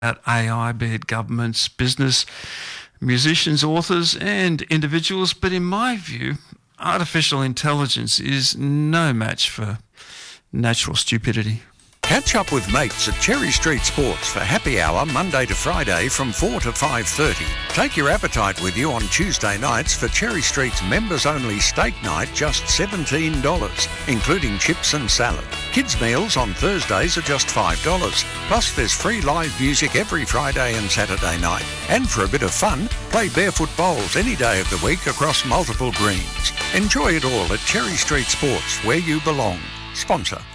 AI, be it governments, business, musicians, authors, and individuals. But in my view, artificial intelligence is no match for natural stupidity. Catch up with mates at Cherry Street Sports for happy hour Monday to Friday from 4 to 5:30. Take your appetite with you on Tuesday nights for Cherry Street's members-only steak night, just $17, including chips and salad. Kids' meals on Thursdays are just $5. Plus there's free live music every Friday and Saturday night. And for a bit of fun, play barefoot bowls any day of the week across multiple greens. Enjoy it all at Cherry Street Sports, where you belong. Sponsor